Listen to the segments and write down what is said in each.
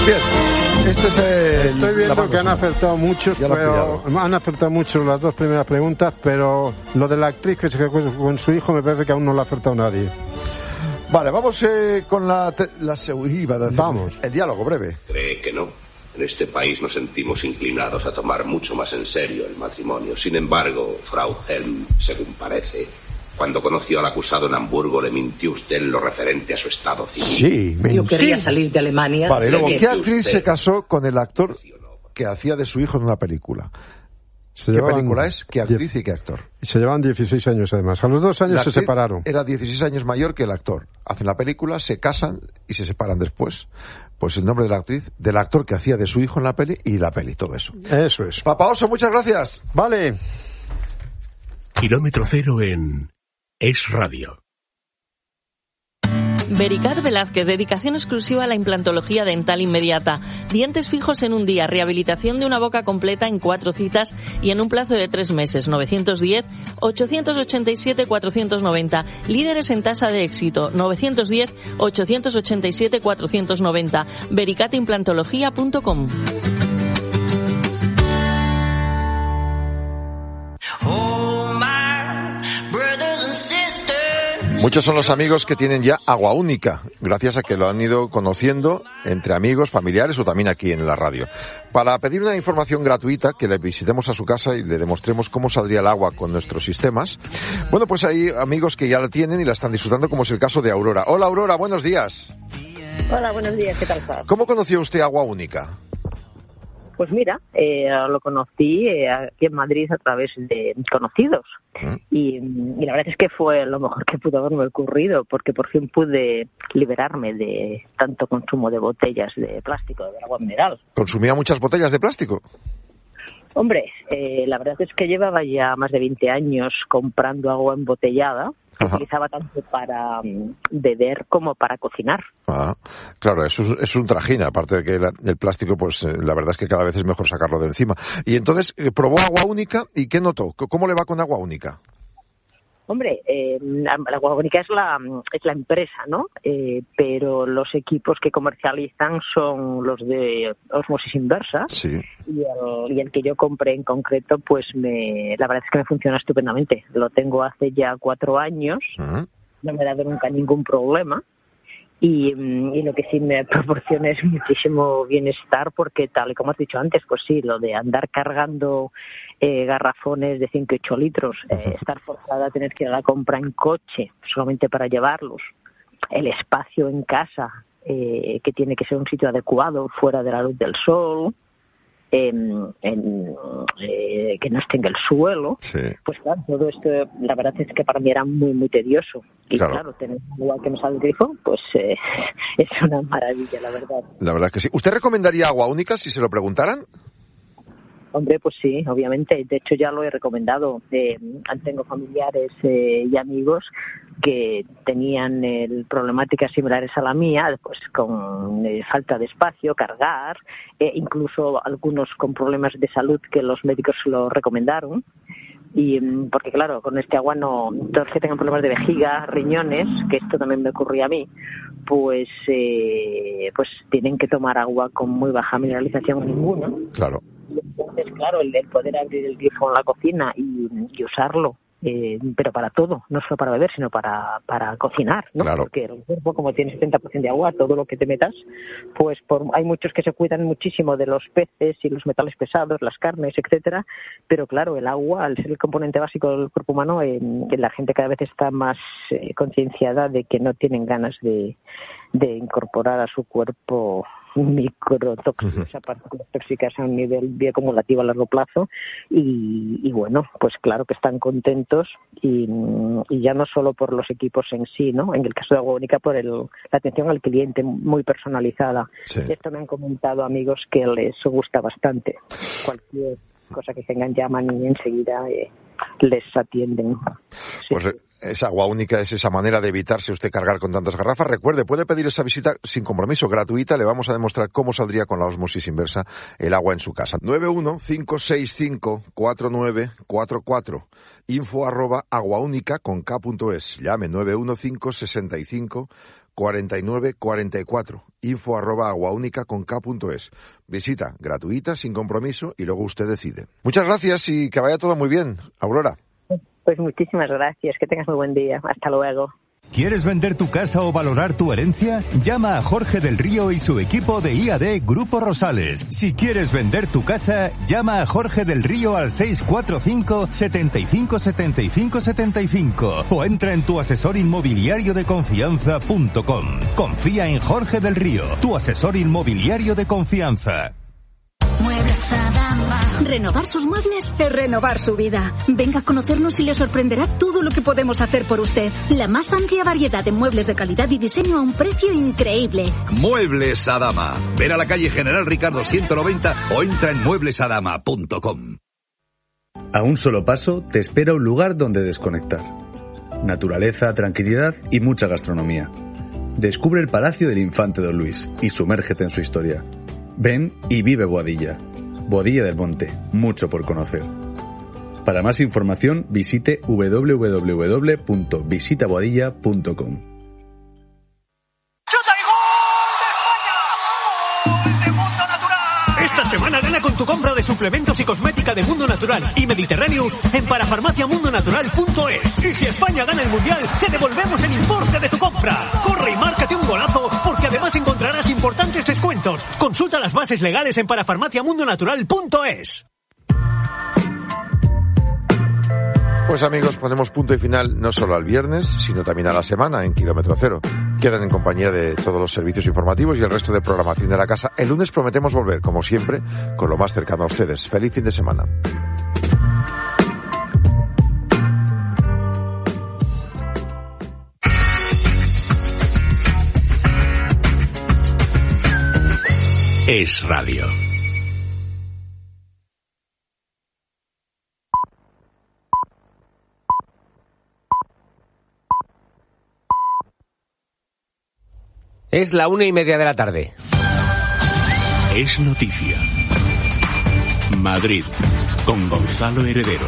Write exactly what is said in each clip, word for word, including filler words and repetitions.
Bien, este es el... Estoy viendo que han acertado muchos, pero han acertado muchos las dos primeras preguntas, pero lo de la actriz que se quedó con su hijo me parece que aún no lo ha acertado nadie. Vale, vamos eh, con la... Te, la iba a decir, vamos. El diálogo breve. ¿Cree que no? En este país nos sentimos inclinados a tomar mucho más en serio el matrimonio. Sin embargo, Frau Helm, según parece, cuando conoció al acusado en Hamburgo, le mintió usted en lo referente a su estado civil. Sí, me... Yo quería salir de Alemania. Vale, luego, que... ¿qué actriz se casó con el actor que hacía de su hijo en una película? Se ¿Qué película es? ¿Qué actriz y qué actor? Se llevan dieciséis años además. A los dos años se separaron. Era dieciséis años mayor que el actor. Hacen la película, se casan y se separan después. Pues el nombre de la actriz, del actor que hacía de su hijo en la peli y la peli, todo eso. Eso es. Papa Oso, muchas gracias. Vale. Kilómetro cero en Es Radio. Vericat Velázquez, dedicación exclusiva a la implantología dental inmediata. Dientes fijos en un día, rehabilitación de una boca completa en cuatro citas y en un plazo de tres meses. novecientos diez, ochocientos ochenta y siete, cuatrocientos noventa. Líderes en tasa de éxito. novecientos diez, ochocientos ochenta y siete, cuatrocientos noventa. vericat implantología punto com. Muchos son los amigos que tienen ya Agua Única, gracias a que lo han ido conociendo entre amigos, familiares o también aquí en la radio. Para pedir una información gratuita, que le visitemos a su casa y le demostremos cómo saldría el agua con nuestros sistemas, bueno, pues hay amigos que ya la tienen y la están disfrutando, como es el caso de Aurora. Hola Aurora, buenos días. Hola, buenos días, ¿qué tal estás? ¿Cómo conoció usted Agua Única? Pues mira, eh, lo conocí eh, aquí en Madrid a través de conocidos. ¿Mm? Y, y la verdad es que fue lo mejor que pudo haberme ocurrido, porque por fin pude liberarme de tanto consumo de botellas de plástico, de agua mineral. ¿Consumía muchas botellas de plástico? Hombre, eh, la verdad es que llevaba ya más de veinte años comprando agua embotellada, que Ajá. utilizaba tanto para um, beber como para cocinar. Ah, claro, eso es, es un trajín, aparte de que la, el plástico, pues eh, la verdad es que cada vez es mejor sacarlo de encima. Y entonces, eh, probó Agua Única, ¿y qué notó? ¿Cómo le va con Agua Única? Hombre, eh, la Agua Única es la, es la empresa, ¿no? Eh, pero los equipos que comercializan son los de ósmosis inversa. Sí. Y el, y el que yo compré en concreto, pues me, la verdad es que me funciona estupendamente. Lo tengo hace ya cuatro años. Uh-huh. No me ha dado nunca ningún problema. Y, y lo que sí me proporciona es muchísimo bienestar, porque tal y como has dicho antes, pues sí, lo de andar cargando eh, garrafones de cinco y ocho litros, eh, estar forzada a tener que ir a la compra en coche solamente para llevarlos, el espacio en casa, eh, que tiene que ser un sitio adecuado, fuera de la luz del sol, En, en, eh, que no esté en el suelo, sí. Pues claro, todo esto la verdad es que para mí era muy muy tedioso y claro, claro tener agua que me sale del grifo, pues eh, es una maravilla, la verdad. La verdad que sí. ¿Usted recomendaría Agua Única si se lo preguntaran? Hombre, pues sí, obviamente. De hecho, ya lo he recomendado. Eh, tengo familiares eh, y amigos que tenían eh, problemáticas similares a la mía, pues con eh, falta de espacio, cargar, eh, incluso algunos con problemas de salud que los médicos lo recomendaron. Y porque claro, con este agua no, todos los que tengan problemas de vejiga, riñones, que esto también me ocurría a mí, pues eh, pues tienen que tomar agua con muy baja mineralización o ninguna. Claro. Y entonces, claro, el, el poder abrir el grifo en la cocina y, y usarlo, eh, pero para todo, no solo para beber, sino para, para cocinar, ¿no? Claro. Porque el cuerpo, como tiene setenta por ciento de agua, todo lo que te metas, pues por, hay muchos que se cuidan muchísimo de los peces y los metales pesados, las carnes, etcétera, pero claro, el agua, al ser el componente básico del cuerpo humano, eh, la gente cada vez está más eh, concienciada de que no tienen ganas de, de incorporar a su cuerpo microtóxicos, uh-huh. partículas tóxicas a un nivel bioacumulativo a largo plazo y, y bueno, pues claro que están contentos y, y ya no solo por los equipos en sí, ¿no? En el caso de Agua Única, por el, la atención al cliente muy personalizada. Sí. Esto me han comentado amigos que les gusta bastante. Cualquier cosa que tengan llaman y enseguida eh, les atienden. Sí. Pues esa Agua Única es esa manera de evitarse usted cargar con tantas garrafas. Recuerde, puede pedir esa visita sin compromiso, gratuita. Le vamos a demostrar cómo saldría con la ósmosis inversa el agua en su casa. nueve uno cinco seis cinco cuatro nueve cuatro cuatro. Info arroba aguaúnica con K punto es. Llame nueve uno cinco seis cinco cuarenta y nueve cuarenta y cuatro. Info arroba aguaunica con K punto es. Visita gratuita, sin compromiso, y luego usted decide. Muchas gracias y que vaya todo muy bien. Aurora. Pues muchísimas gracias. Que tengas muy buen día. Hasta luego. ¿Quieres vender tu casa o valorar tu herencia? Llama a Jorge del Río y su equipo de I A D Grupo Rosales. Si quieres vender tu casa, llama a Jorge del Río al seis cuatro cinco, setenta y cinco, setenta y cinco, setenta y cinco o entra en tu asesor inmobiliario de confianza punto com. Confía en Jorge del Río, tu asesor inmobiliario de confianza. Muebles Adama. Renovar sus muebles es renovar su vida. Venga a conocernos y le sorprenderá todo lo que podemos hacer por usted. La más amplia variedad de muebles de calidad y diseño a un precio increíble. Muebles Adama. Ven a la calle General Ricardo ciento noventa o entra en muebles adama punto com. A un solo paso te espera un lugar donde desconectar. Naturaleza, tranquilidad y mucha gastronomía. Descubre el Palacio del Infante Don Luis y sumérgete en su historia. Ven y vive Boadilla. Boadilla del Monte, mucho por conocer. Para más información visite doble u doble u doble u punto visita boadilla punto com. Esta semana gana con tu compra de suplementos y cosmética de Mundo Natural y Mediterráneos en parafarmacia mundo natural punto es. Y si España gana el Mundial, te devolvemos el importe de tu compra. Corre y márcate un golazo, porque además encontrarás importantes descuentos. Consulta las bases legales en parafarmacia mundo natural punto es. Pues amigos, ponemos punto y final no solo al viernes, sino también a la semana en Kilómetro Cero. Quedan en compañía de todos los servicios informativos y el resto de programación de la casa. El lunes prometemos volver, como siempre, con lo más cercano a ustedes. Feliz fin de semana. Es Radio. Es la una y media de la tarde. Es noticia. Madrid, con Gonzalo Heredero.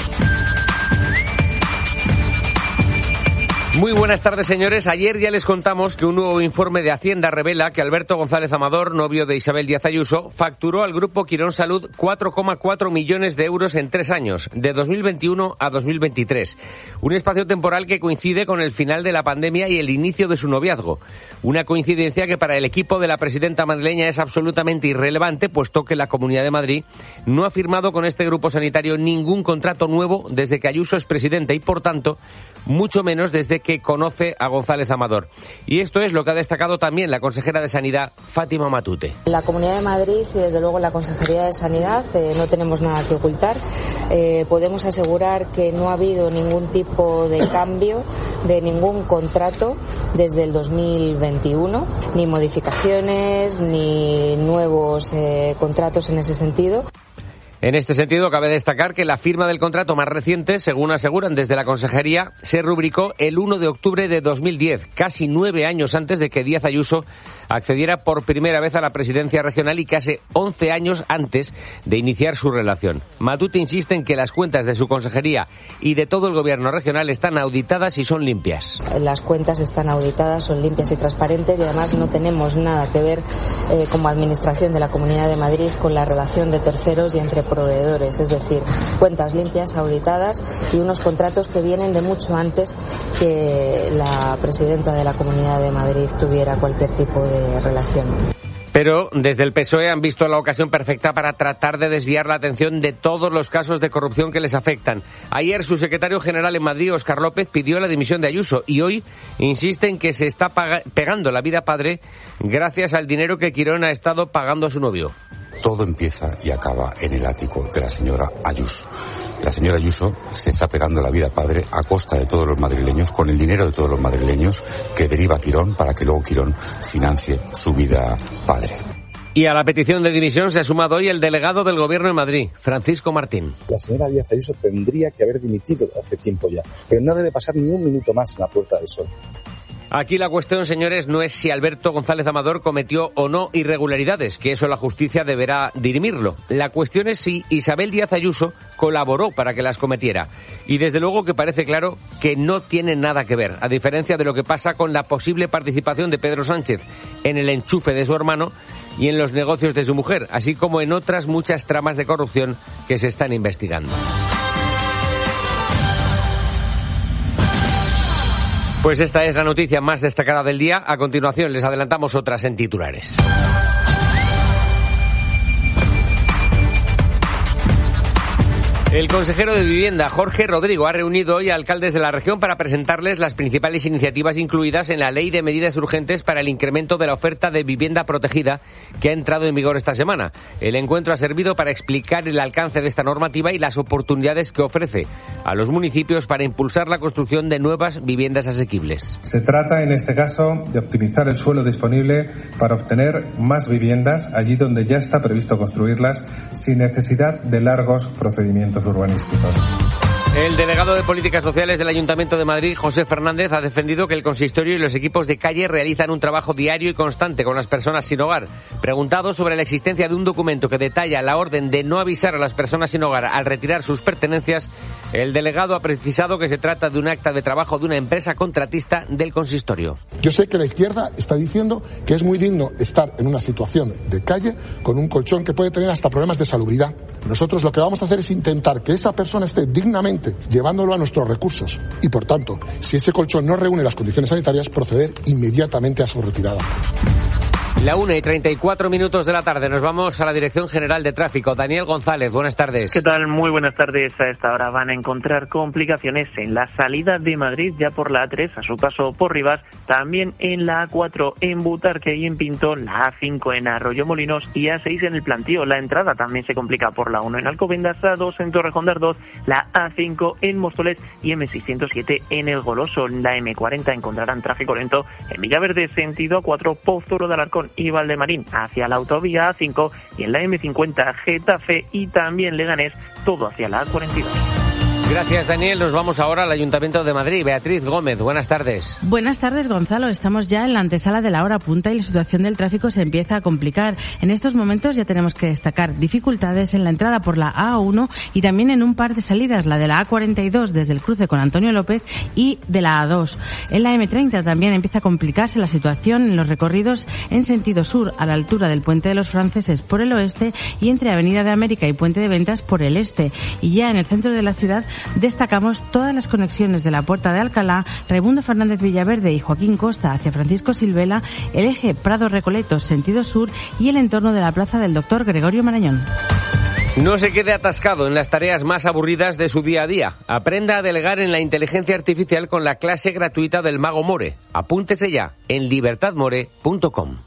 Muy buenas tardes, señores. Ayer ya les contamos que un nuevo informe de Hacienda revela que Alberto González Amador, novio de Isabel Díaz Ayuso, facturó al Grupo Quirón Salud cuatro coma cuatro millones de euros en tres años, de dos mil veintiuno a dos mil veintitrés. Un espacio temporal que coincide con el final de la pandemia y el inicio de su noviazgo. Una coincidencia que para el equipo de la presidenta madrileña es absolutamente irrelevante, puesto que la Comunidad de Madrid no ha firmado con este grupo sanitario ningún contrato nuevo desde que Ayuso es presidenta y, por tanto, mucho menos desde que conoce a González Amador. Y esto es lo que ha destacado también la consejera de Sanidad, Fátima Matute. En la Comunidad de Madrid y desde luego en la Consejería de Sanidad eh, no tenemos nada que ocultar. Eh, podemos asegurar que no ha habido ningún tipo de cambio de ningún contrato desde el dos mil veintiuno, ni modificaciones ni nuevos eh, contratos en ese sentido. En este sentido, cabe destacar que la firma del contrato más reciente, según aseguran desde la Consejería, se rubricó el uno de octubre de dos mil diez, casi nueve años antes de que Díaz Ayuso accediera por primera vez a la presidencia regional y casi once años antes de iniciar su relación. Matute insiste en que las cuentas de su consejería y de todo el gobierno regional están auditadas y son limpias. Las cuentas están auditadas, son limpias y transparentes y además no tenemos nada que ver eh, como administración de la Comunidad de Madrid con la relación de terceros y entre proveedores, es decir, cuentas limpias, auditadas y unos contratos que vienen de mucho antes que la presidenta de la Comunidad de Madrid tuviera cualquier tipo de relación. Pero desde el P S O E han visto la ocasión perfecta para tratar de desviar la atención de todos los casos de corrupción que les afectan. Ayer su secretario general en Madrid, Óscar López, pidió la dimisión de Ayuso y hoy insiste en que se está pegando la vida padre gracias al dinero que Quirón ha estado pagando a su novio. Todo empieza y acaba en el ático de la señora Ayuso. La señora Ayuso se está pegando la vida padre a costa de todos los madrileños, con el dinero de todos los madrileños que deriva Quirón para que luego Quirón financie su vida padre. Y a la petición de dimisión se ha sumado hoy el delegado del Gobierno en Madrid, Francisco Martín. La señora Díaz Ayuso tendría que haber dimitido hace tiempo ya, pero no debe pasar ni un minuto más en la Puerta del Sol. Aquí la cuestión, señores, no es si Alberto González Amador cometió o no irregularidades, que eso la justicia deberá dirimirlo. La cuestión es si Isabel Díaz Ayuso colaboró para que las cometiera. Y desde luego que parece claro que no tiene nada que ver, a diferencia de lo que pasa con la posible participación de Pedro Sánchez en el enchufe de su hermano y en los negocios de su mujer, así como en otras muchas tramas de corrupción que se están investigando. Pues esta es la noticia más destacada del día. A continuación les adelantamos otras en titulares. El consejero de Vivienda, Jorge Rodrigo, ha reunido hoy a alcaldes de la región para presentarles las principales iniciativas incluidas en la Ley de Medidas Urgentes para el incremento de la oferta de vivienda protegida que ha entrado en vigor esta semana. El encuentro ha servido para explicar el alcance de esta normativa y las oportunidades que ofrece a los municipios para impulsar la construcción de nuevas viviendas asequibles. Se trata, en este caso, de optimizar el suelo disponible para obtener más viviendas allí donde ya está previsto construirlas sin necesidad de largos procedimientos urbanísticos. El delegado de Políticas Sociales del Ayuntamiento de Madrid, José Fernández, ha defendido que el consistorio y los equipos de calle realizan un trabajo diario y constante con las personas sin hogar. Preguntado sobre la existencia de un documento que detalla la orden de no avisar a las personas sin hogar al retirar sus pertenencias, el delegado ha precisado que se trata de un acta de trabajo de una empresa contratista del consistorio. Yo sé que la izquierda está diciendo que es muy digno estar en una situación de calle con un colchón que puede tener hasta problemas de salubridad. Nosotros lo que vamos a hacer es intentar que esa persona esté dignamente llevándolo a nuestros recursos y, por tanto, si ese colchón no reúne las condiciones sanitarias, proceder inmediatamente a su retirada. La una y treinta y cuatro minutos de la tarde. Nos vamos a la Dirección General de Tráfico. Daniel González, buenas tardes. ¿Qué tal? Muy buenas tardes. A esta hora van a encontrar complicaciones en la salida de Madrid, ya por la A tres, a su paso por Rivas, también en la A cuatro en Butarque y en Pintón, la A cinco en Arroyomolinos y A seis en el Plantío. La entrada también se complica por la uno en Alcobendas, A dos en Torrejón de Ardoz, la A cinco en Móstoles y M seiscientos siete en El Goloso. En la M cuarenta encontrarán tráfico lento en Villaverde, sentido A cuatro, Pozuelo de Alarcón y Valdemarín hacia la autovía A cinco y en la M cincuenta Getafe y también Leganés, todo hacia la A cuarenta y dos. Gracias, Daniel. Nos vamos ahora al Ayuntamiento de Madrid. Beatriz Gómez, buenas tardes. Buenas tardes, Gonzalo. Estamos ya en la antesala de la hora punta y la situación del tráfico se empieza a complicar. En estos momentos ya tenemos que destacar dificultades en la entrada por la A uno y también en un par de salidas, la de la A cuarenta y dos desde el cruce con Antonio López y de la A dos. En la M treinta también empieza a complicarse la situación en los recorridos en sentido sur, a la altura del Puente de los Franceses por el oeste y entre Avenida de América y Puente de Ventas por el este. Y ya en el centro de la ciudad destacamos todas las conexiones de la Puerta de Alcalá, Raimundo Fernández Villaverde y Joaquín Costa hacia Francisco Silvela, el eje Prado-Recoletos sentido sur y el entorno de la plaza del Doctor Gregorio Marañón. No se quede atascado en las tareas más aburridas de su día a día. Aprenda a delegar en la inteligencia artificial con la clase gratuita del Mago More. Apúntese ya en libertad more punto com.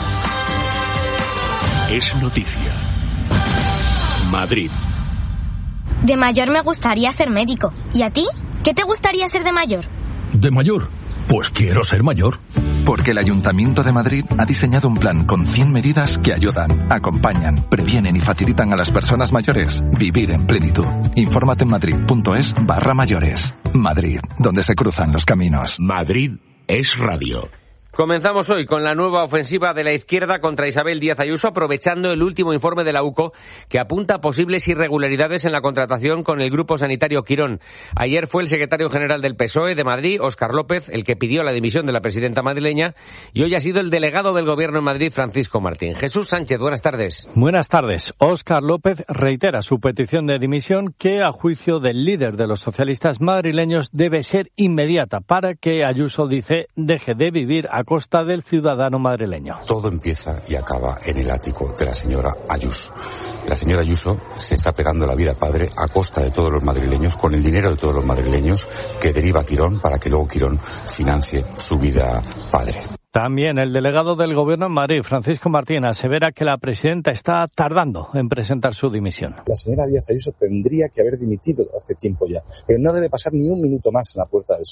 Es noticia. Madrid. De mayor me gustaría ser médico. ¿Y a ti? ¿Qué te gustaría ser de mayor? ¿De mayor? Pues quiero ser mayor. Porque el Ayuntamiento de Madrid ha diseñado un plan con cien medidas que ayudan, acompañan, previenen y facilitan a las personas mayores vivir en plenitud. Infórmate en madrid.es barra mayores. Madrid, donde se cruzan los caminos. Madrid es radio. Comenzamos hoy con la nueva ofensiva de la izquierda contra Isabel Díaz Ayuso, aprovechando el último informe de la U C O que apunta a posibles irregularidades en la contratación con el Grupo Sanitario Quirón. Ayer fue el secretario general del P S O E de Madrid, Óscar López, el que pidió la dimisión de la presidenta madrileña, y hoy ha sido el delegado del Gobierno en Madrid, Francisco Martín. Jesús Sánchez, buenas tardes. Buenas tardes. Óscar López reitera su petición de dimisión que, a juicio del líder de los socialistas madrileños, debe ser inmediata para que Ayuso, dice, deje de vivir a costa del ciudadano madrileño. Todo empieza y acaba en el ático de la señora Ayuso. La señora Ayuso se está pegando la vida padre a costa de todos los madrileños, con el dinero de todos los madrileños que deriva Quirón para que luego Quirón financie su vida padre. También el delegado del Gobierno en Madrid, Francisco Martín, asevera que la presidenta está tardando en presentar su dimisión. La señora Díaz Ayuso tendría que haber dimitido hace tiempo ya, pero no debe pasar ni un minuto más en la Puerta del Sol.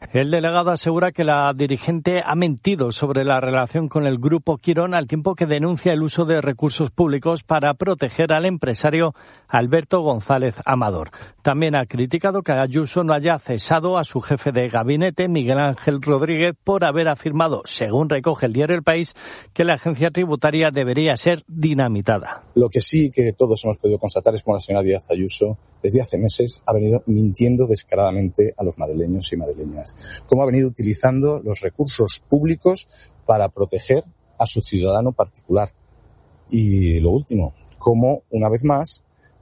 El delegado asegura que la dirigente ha mentido sobre la relación con el Grupo Quirón, al tiempo que denuncia el uso de recursos públicos para proteger al empresario Alberto González Amador. También ha criticado que Ayuso no haya cesado a su jefe de gabinete, Miguel Ángel Rodríguez, por haber afirmado, según recoge el diario El País, que la agencia tributaria debería ser dinamitada. Lo que sí que todos hemos podido constatar es que la señora Díaz Ayuso, desde hace meses, ha venido mintiendo descaradamente a los madrileños y madrileñas. Cómo ha venido utilizando los recursos públicos para proteger a su ciudadano particular. Y lo último, cómo, una vez más,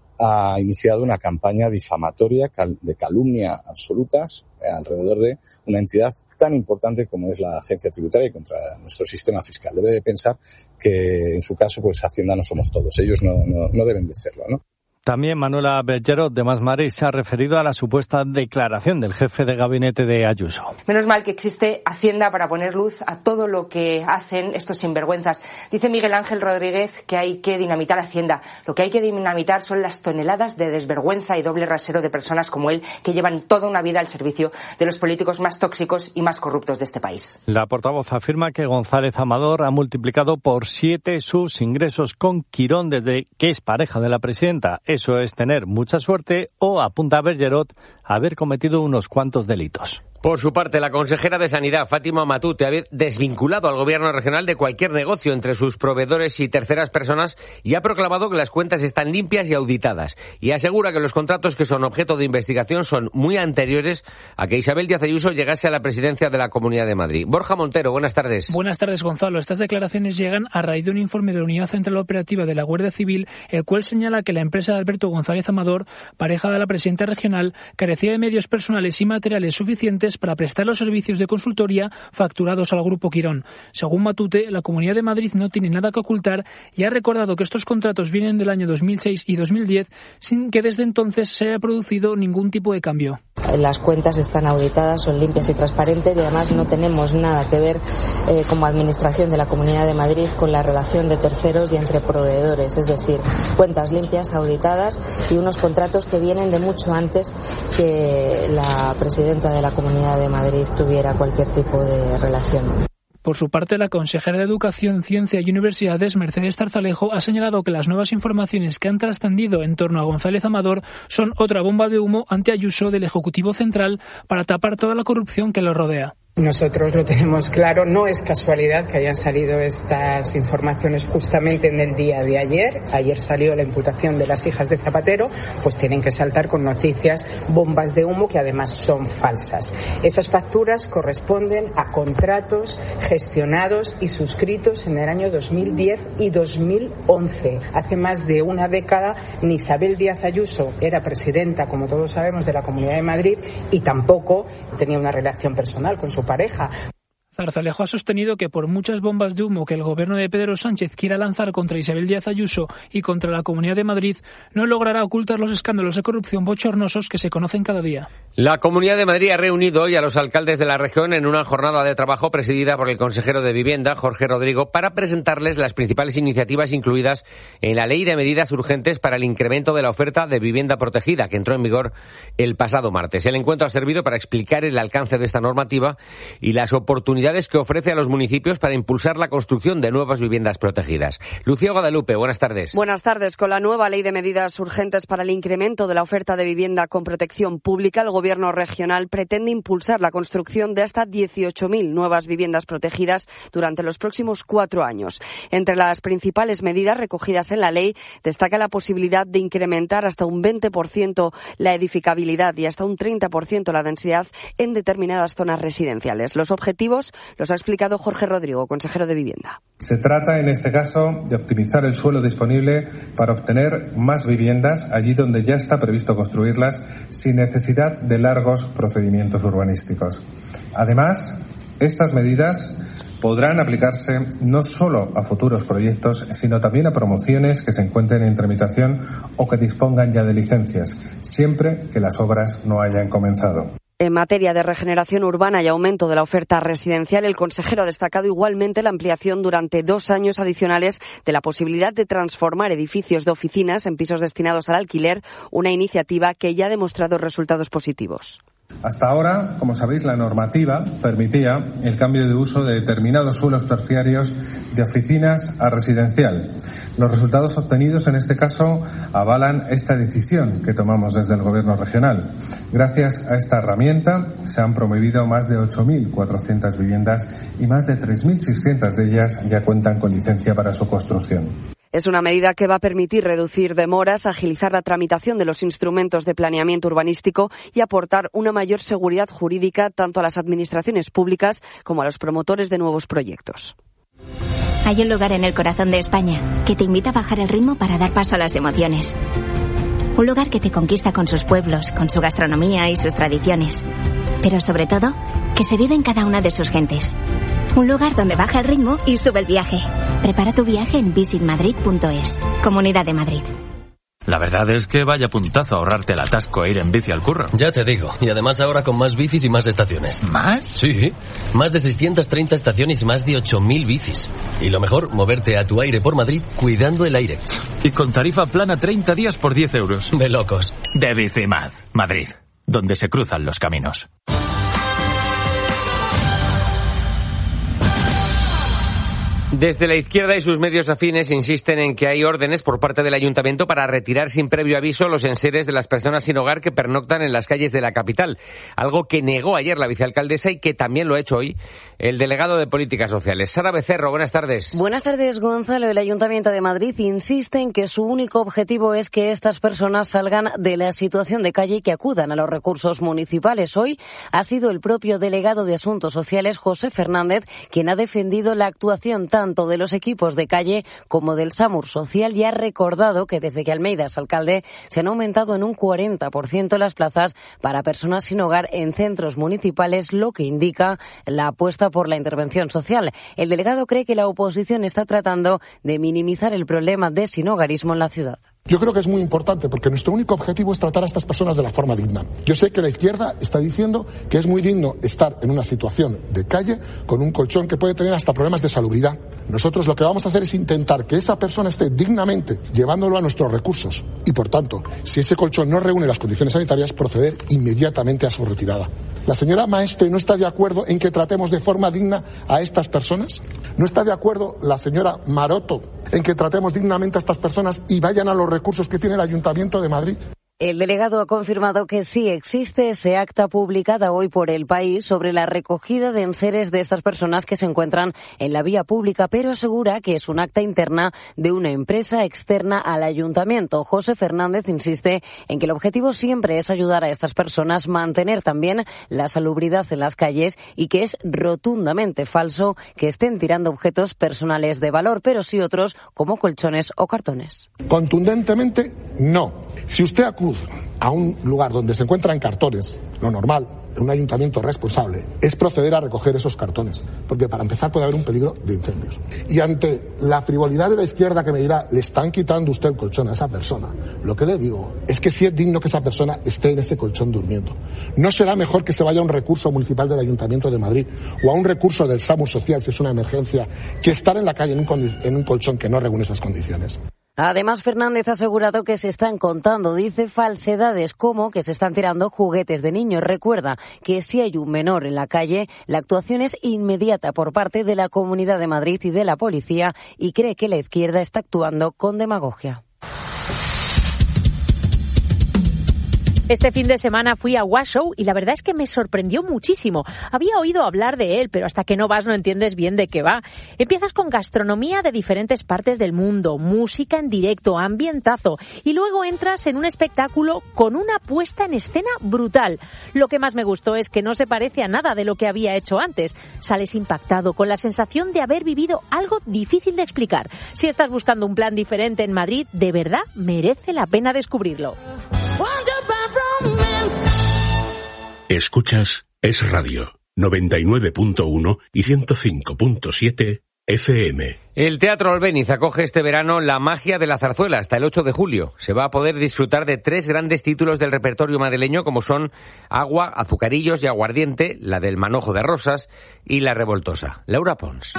ha iniciado una campaña difamatoria de calumnia absolutas alrededor de una entidad tan importante como es la agencia tributaria y contra nuestro sistema fiscal. Debe de pensar que, en su caso, pues Hacienda no somos todos. Ellos no, no, no deben de serlo, ¿no? También Manuela Bergerot, de Más Madrid, se ha referido a la supuesta declaración del jefe de gabinete de Ayuso. Menos mal que existe Hacienda para poner luz a todo lo que hacen estos sinvergüenzas. Dice Miguel Ángel Rodríguez que hay que dinamitar Hacienda. Lo que hay que dinamitar son las toneladas de desvergüenza y doble rasero de personas como él, que llevan toda una vida al servicio de los políticos más tóxicos y más corruptos de este país. La portavoz afirma que González Amador ha multiplicado por siete sus ingresos con Quirón desde que es pareja de la presidenta. Eso es tener mucha suerte o, apunta Bergerot, haber cometido unos cuantos delitos. Por su parte, la consejera de Sanidad, Fátima Matute, ha desvinculado al gobierno regional de cualquier negocio entre sus proveedores y terceras personas y ha proclamado que las cuentas están limpias y auditadas. Y asegura que los contratos que son objeto de investigación son muy anteriores a que Isabel Díaz Ayuso llegase a la presidencia de la Comunidad de Madrid. Borja Montero, buenas tardes. Buenas tardes, Gonzalo. Estas declaraciones llegan a raíz de un informe de la Unidad Central Operativa de la Guardia Civil, el cual señala que la empresa de Alberto González Amador, pareja de la presidenta regional, carecía de medios personales y materiales suficientes para prestar los servicios de consultoría facturados al Grupo Quirón. Según Matute, la Comunidad de Madrid no tiene nada que ocultar y ha recordado que estos contratos vienen del año dos mil seis y dos mil diez sin que desde entonces se haya producido ningún tipo de cambio. Las cuentas están auditadas, son limpias y transparentes y además no tenemos nada que ver eh, como administración de la Comunidad de Madrid con la relación de terceros y entre proveedores. Es decir, cuentas limpias, auditadas y unos contratos que vienen de mucho antes que la presidenta de la Comunidad de Madrid tuviera cualquier tipo de relación. Por su parte, la consejera de Educación, Ciencia y Universidades, Mercedes Zarzalejo, ha señalado que las nuevas informaciones que han trascendido en torno a González Amador son otra bomba de humo ante Ayuso del Ejecutivo Central para tapar toda la corrupción que lo rodea. Nosotros lo tenemos claro, no es casualidad que hayan salido estas informaciones justamente en el día de ayer. Ayer salió la imputación de las hijas de Zapatero, pues tienen que saltar con noticias bombas de humo que además son falsas. Esas facturas corresponden a contratos gestionados y suscritos en el año dos mil diez y dos mil once. Hace más de una década ni Isabel Díaz Ayuso era presidenta, como todos sabemos, de la Comunidad de Madrid y tampoco tenía una relación personal con su pareja. Zarzalejo ha sostenido que por muchas bombas de humo que el gobierno de Pedro Sánchez quiera lanzar contra Isabel Díaz Ayuso y contra la Comunidad de Madrid, no logrará ocultar los escándalos de corrupción bochornosos que se conocen cada día. La Comunidad de Madrid ha reunido hoy a los alcaldes de la región en una jornada de trabajo presidida por el consejero de Vivienda, Jorge Rodrigo, para presentarles las principales iniciativas incluidas en la Ley de Medidas Urgentes para el incremento de la oferta de vivienda protegida, que entró en vigor el pasado martes. El encuentro ha servido para explicar el alcance de esta normativa y las oportunidades que ofrece a los municipios para impulsar la construcción de nuevas viviendas protegidas. Lucía Guadalupe, buenas tardes. Buenas tardes. Con la nueva Ley de Medidas Urgentes para el incremento de la oferta de vivienda con protección pública, el Gobierno regional pretende impulsar la construcción de hasta dieciocho mil nuevas viviendas protegidas durante los próximos cuatro años. Entre las principales medidas recogidas en la ley destaca la posibilidad de incrementar hasta un veinte por ciento la edificabilidad y hasta un treinta por ciento la densidad en determinadas zonas residenciales. Los objetivos los ha explicado Jorge Rodrigo, consejero de Vivienda. Se trata, en este caso, de optimizar el suelo disponible para obtener más viviendas allí donde ya está previsto construirlas sin necesidad de largos procedimientos urbanísticos. Además, estas medidas podrán aplicarse no solo a futuros proyectos, sino también a promociones que se encuentren en tramitación o que dispongan ya de licencias, siempre que las obras no hayan comenzado. En materia de regeneración urbana y aumento de la oferta residencial, el consejero ha destacado igualmente la ampliación durante dos años adicionales de la posibilidad de transformar edificios de oficinas en pisos destinados al alquiler, una iniciativa que ya ha demostrado resultados positivos. Hasta ahora, como sabéis, la normativa permitía el cambio de uso de determinados suelos terciarios de oficinas a residencial. Los resultados obtenidos en este caso avalan esta decisión que tomamos desde el Gobierno regional. Gracias a esta herramienta se han promovido más de ocho mil cuatrocientas viviendas y más de tres mil seiscientas de ellas ya cuentan con licencia para su construcción. Es una medida que va a permitir reducir demoras, agilizar la tramitación de los instrumentos de planeamiento urbanístico y aportar una mayor seguridad jurídica tanto a las administraciones públicas como a los promotores de nuevos proyectos. Hay un lugar en el corazón de España que te invita a bajar el ritmo para dar paso a las emociones. Un lugar que te conquista con sus pueblos, con su gastronomía y sus tradiciones. Pero sobre todo, que se vive en cada una de sus gentes. Un lugar donde baja el ritmo y sube el viaje. Prepara tu viaje en visit madrid punto es. Comunidad de Madrid. La verdad es que vaya puntazo ahorrarte el atasco e ir en bici al curro. Ya te digo, y además ahora con más bicis y más estaciones. ¿Más? Sí, más de seiscientas treinta estaciones y más de ocho mil bicis. Y lo mejor, moverte a tu aire por Madrid cuidando el aire. Y con tarifa plana treinta días por diez euros. De locos. De Bicimad, Madrid, donde se cruzan los caminos. Desde la izquierda y sus medios afines insisten en que hay órdenes por parte del ayuntamiento para retirar sin previo aviso los enseres de las personas sin hogar que pernoctan en las calles de la capital, algo que negó ayer la vicealcaldesa y que también lo ha hecho hoy el delegado de Políticas Sociales. Sara Becerro, buenas tardes. Buenas tardes, Gonzalo. El Ayuntamiento de Madrid insiste en que su único objetivo es que estas personas salgan de la situación de calle y que acudan a los recursos municipales. Hoy ha sido el propio delegado de Asuntos Sociales, José Fernández, quien ha defendido la actuación tan tanto de los equipos de calle como del SAMUR Social y ha recordado que desde que Almeida es alcalde se han aumentado en un cuarenta por ciento las plazas para personas sin hogar en centros municipales, lo que indica la apuesta por la intervención social. El delegado cree que la oposición está tratando de minimizar el problema de sinhogarismo en la ciudad. Yo creo que es muy importante porque nuestro único objetivo es tratar a estas personas de la forma digna. Yo sé que la izquierda está diciendo que es muy digno estar en una situación de calle con un colchón que puede tener hasta problemas de salubridad. Nosotros lo que vamos a hacer es intentar que esa persona esté dignamente llevándolo a nuestros recursos y, por tanto, si ese colchón no reúne las condiciones sanitarias, proceder inmediatamente a su retirada. ¿La señora Maestre no está de acuerdo en que tratemos de forma digna a estas personas? ¿No está de acuerdo la señora Maroto en que tratemos dignamente a estas personas y vayan a los recursos que tiene el Ayuntamiento de Madrid? El delegado ha confirmado que sí existe ese acta publicada hoy por El País sobre la recogida de enseres de estas personas que se encuentran en la vía pública, pero asegura que es un acta interna de una empresa externa al ayuntamiento. José Fernández insiste en que el objetivo siempre es ayudar a estas personas, mantener también la salubridad en las calles y que es rotundamente falso que estén tirando objetos personales de valor, pero sí otros como colchones o cartones. Contundentemente, no. Si usted acude a un lugar donde se encuentran cartones, lo normal en un ayuntamiento responsable es proceder a recoger esos cartones, porque para empezar puede haber un peligro de incendios. Y ante la frivolidad de la izquierda que me dirá, le están quitando usted el colchón a esa persona, lo que le digo es que sí es digno que esa persona esté en ese colchón durmiendo. ¿No será mejor que se vaya a un recurso municipal del Ayuntamiento de Madrid o a un recurso del SAMUR Social si es una emergencia que estar en la calle en un, en un colchón que no reúne esas condiciones? Además, Fernández ha asegurado que se están contando, dice, falsedades como que se están tirando juguetes de niños. Recuerda que si hay un menor en la calle, la actuación es inmediata por parte de la Comunidad de Madrid y de la policía y cree que la izquierda está actuando con demagogia. Este fin de semana fui a Washoe y la verdad es que me sorprendió muchísimo. Había oído hablar de él, pero hasta que no vas no entiendes bien de qué va. Empiezas con gastronomía de diferentes partes del mundo, música en directo, ambientazo, y luego entras en un espectáculo con una puesta en escena brutal. Lo que más me gustó es que no se parece a nada de lo que había hecho antes. Sales impactado, con la sensación de haber vivido algo difícil de explicar. Si estás buscando un plan diferente en Madrid, de verdad merece la pena descubrirlo. Escuchas Es Radio, noventa y nueve punto uno y ciento cinco punto siete F M. El Teatro Albéniz acoge este verano La magia de la zarzuela hasta el ocho de julio. Se va a poder disfrutar de tres grandes títulos del repertorio madrileño como son Agua, Azucarillos y Aguardiente, la del Manojo de Rosas y La Revoltosa. Laura Pons.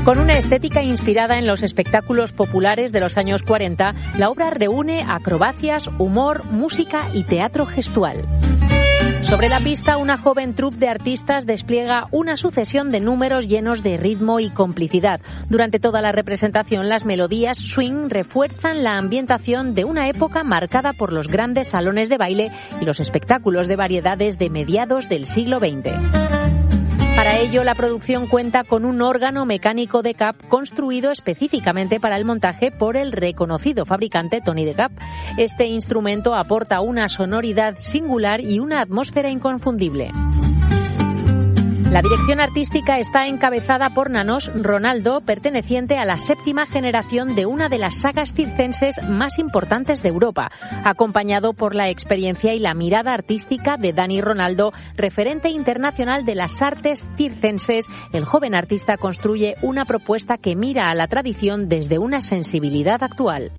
Con una estética inspirada en los espectáculos populares de los años cuarenta, la obra reúne acrobacias, humor, música y teatro gestual. Sobre la pista, una joven troupe de artistas despliega una sucesión de números llenos de ritmo y complicidad. Durante toda la representación, las melodías swing refuerzan la ambientación de una época marcada por los grandes salones de baile y los espectáculos de variedades de mediados del siglo veinte. Para ello, la producción cuenta con un órgano mecánico de Cap construido específicamente para el montaje por el reconocido fabricante Tony de Cap. Este instrumento aporta una sonoridad singular y una atmósfera inconfundible. La dirección artística está encabezada por Nanos Ronaldo, perteneciente a la séptima generación de una de las sagas circenses más importantes de Europa, acompañado por la experiencia y la mirada artística de Dani Ronaldo, referente internacional de las artes circenses. El joven artista construye una propuesta que mira a la tradición desde una sensibilidad actual.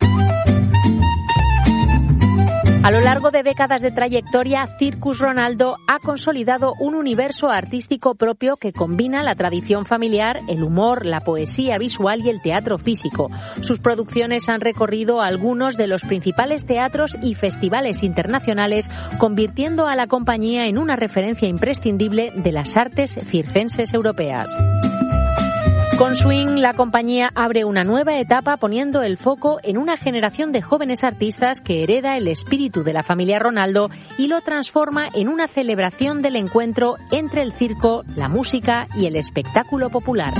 A lo largo de décadas de trayectoria, Circus Ronaldo ha consolidado un universo artístico propio que combina la tradición familiar, el humor, la poesía visual y el teatro físico. Sus producciones han recorrido algunos de los principales teatros y festivales internacionales, convirtiendo a la compañía en una referencia imprescindible de las artes circenses europeas. Con Swing, la compañía abre una nueva etapa poniendo el foco en una generación de jóvenes artistas que hereda el espíritu de la familia Ronaldo y lo transforma en una celebración del encuentro entre el circo, la música y el espectáculo popular.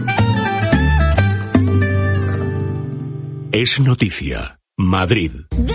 Es noticia. Madrid.